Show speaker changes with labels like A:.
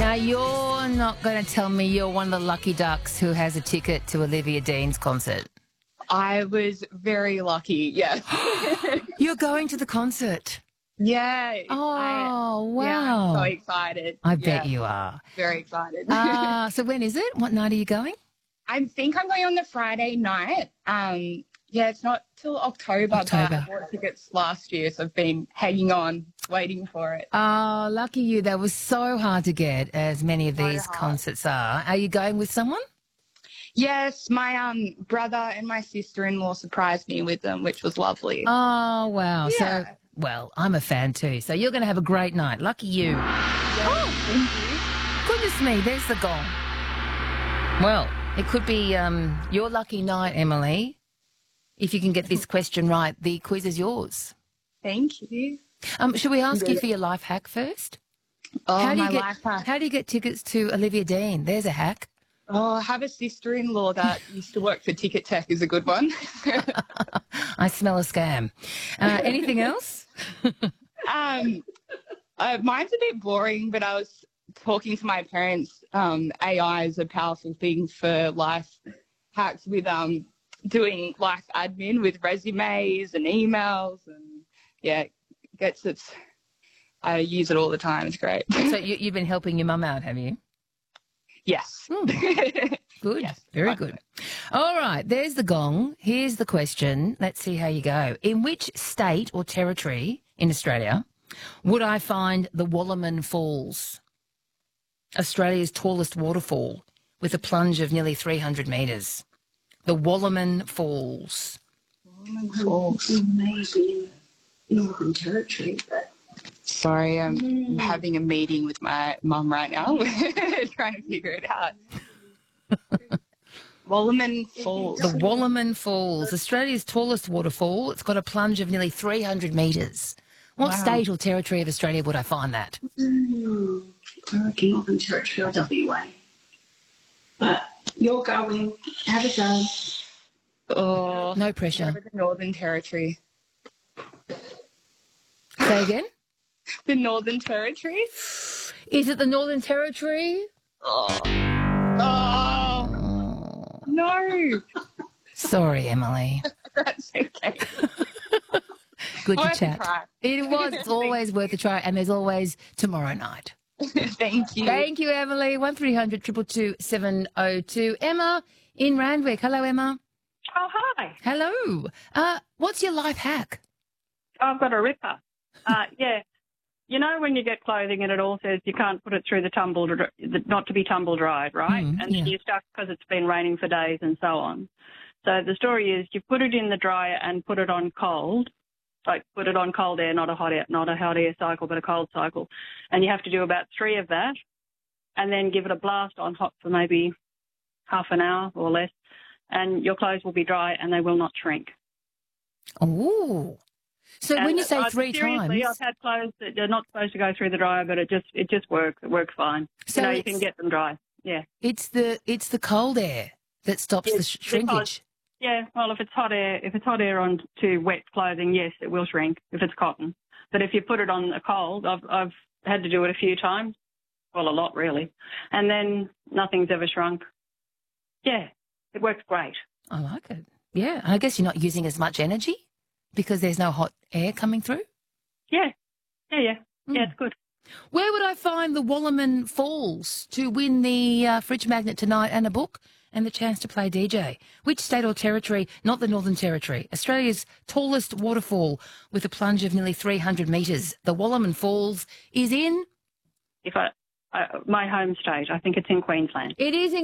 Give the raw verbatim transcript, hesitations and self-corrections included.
A: Now, you're not going to tell me you're one of the lucky ducks who has a ticket to Olivia Dean's concert.
B: I was very lucky, yes.
A: You're going to the concert?
B: Yeah.
A: Oh,
B: I,
A: wow.
B: Yeah, I'm so excited.
A: I
B: yeah,
A: bet you are.
B: Very excited.
A: Uh, so when is it? What night are you going?
B: I think I'm going on the Friday night. Um, yeah, it's not till October,
A: October.
B: but I bought tickets last year, so I've been hanging on, waiting for it.
A: Oh, lucky you. That was so hard to get, as many of
B: So
A: these
B: hard.
A: concerts are. Are you going with someone?
B: Yes, my um brother and my sister-in-law surprised me with them, which was lovely.
A: Oh, wow.
B: Yeah.
A: So, well, I'm a fan too. So you're going to have a great night. Lucky you.
B: Oh, thank you.
A: Goodness me, there's the gong. Well, it could be um, your lucky night, Emily. If you can get this question right, the quiz is yours.
B: Thank you.
A: Um, should we ask you for your life hack first?
B: Oh,
A: how do
B: my
A: you get,
B: life hack.
A: How do you get tickets to Olivia Dean? There's a hack.
B: Oh, I have a sister-in-law that used to work for Ticket Tech is a good one.
A: I smell a scam. Uh, anything else?
B: um, uh, mine's a bit boring, but I was talking to my parents. Um, A I is a powerful thing for life hacks with um doing life admin with resumes and emails, and yeah, it gets it. I use it all the time. It's great.
A: So you, you've been helping your mum out, have you?
B: Yes.
A: Mm. Good.
B: Yes,
A: Very
B: fun.
A: good. All right. There's the gong. Here's the question. Let's see how you go. In which state or territory in Australia would I find the Wollerman Falls, Australia's tallest waterfall, with a plunge of nearly three hundred metres? The Wollerman Falls.
B: Wollerman Falls.
C: Maybe in Northern Territory, but...
B: Sorry, I'm mm. having a meeting with my mum right now, trying to figure it out. Wollerman Falls.
A: The Wollerman Falls, Australia's tallest waterfall. It's got a plunge of nearly three hundred metres. What
B: Wow.
A: state or territory of Australia would I find that?
C: Mm, I reckon Northern Territory or W A. But you're going, have a go.
B: Oh,
A: No pressure.
B: the Northern Territory.
A: Say again?
B: The Northern Territory?
A: Is it the Northern Territory?
B: Oh. Oh.
A: Oh.
B: No.
A: Sorry, Emily.
B: That's okay.
A: Good to
B: Worth a
A: chat.
B: try.
A: It was. It's always worth a try, and there's always tomorrow night.
B: Thank you.
A: Thank you, Emily. one three hundred two two two seven oh two. Emma in Randwick. Hello, Emma.
D: Oh, hi.
A: Hello. Uh, what's your life hack?
D: I've got a ripper. Uh, yeah. You know when you get clothing and it all says you can't put it through the tumble, not to be tumble dried, right?
A: Mm,
D: and
A: yeah.
D: then you're stuck because it's been raining for days and so on. So the story is you put it in the dryer and put it on cold, like put it on cold air, not a hot air, not a hot air cycle, but a cold cycle. And you have to do about three of that and then give it a blast on hot for maybe half an hour or less. And your clothes will be dry and they will not shrink.
A: Oh. So
D: and
A: when you say
D: I've,
A: three
D: seriously,
A: times...
D: I've had clothes that are not supposed to go through the dryer, but it just it just works. It works fine.
A: So
D: you know, you
A: it's-
D: can get them dry. Yeah.
A: It's the it's the cold air that stops
D: Yes,
A: the sh- shrinkage.
D: Yeah, well, if it's hot air, if it's hot air on to wet clothing, yes, it will shrink if it's cotton. But if you put it on a cold, I've I've had to do it a few times, well, a lot really, and then nothing's ever shrunk. Yeah, it works great.
A: I like it. Yeah, I guess you're not using as much energy because there's no hot air coming through.
D: Yeah, yeah, yeah,
A: Mm.
D: yeah, it's good.
A: Where would I find the Wollerman Falls to win the uh, fridge magnet tonight and a book and the chance to play D J? Which state or territory, not the Northern Territory, Australia's tallest waterfall with a plunge of nearly three hundred metres. The Wollerman Falls is in?
D: If I, I my home state, I think it's in Queensland.
A: It is in